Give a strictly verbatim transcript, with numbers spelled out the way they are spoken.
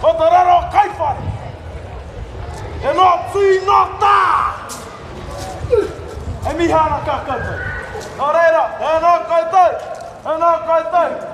O te raro kai whare. E no tui no tā. E mihana ka koutou. Nō reira, e nō koutou. E nō koutou.